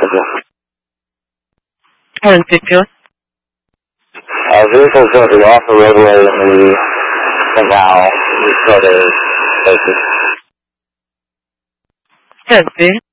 Picture. Vehicle's going to be off the roadway in the canal. We sort of focus. Heavy.